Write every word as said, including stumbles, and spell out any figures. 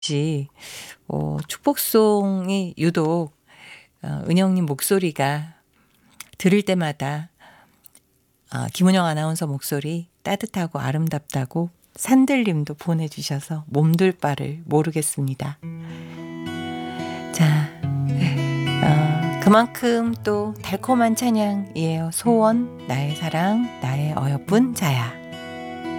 지 어 축복송이 유독 어 은영님 목소리가 들을 때마다 아 김은영 아나운서 목소리 따뜻하고 아름답다고 산들님도 보내주셔서 몸둘 바를 모르겠습니다. 자, 어, 그만큼 또 달콤한 찬양이에요. 소원, 나의 사랑, 나의 어여쁜 자야.